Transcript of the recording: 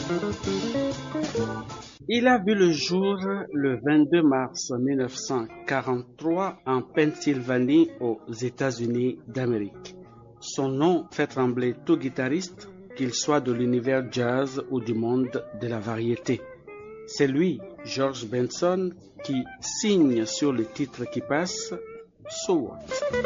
Il a vu le jour le 22 mars 1943 en Pennsylvanie aux États-Unis d'Amérique. Son nom fait trembler tout guitariste, qu'il soit de l'univers jazz ou du monde de la variété. C'est lui, George Benson, qui signe sur le titre qui passe « So What ».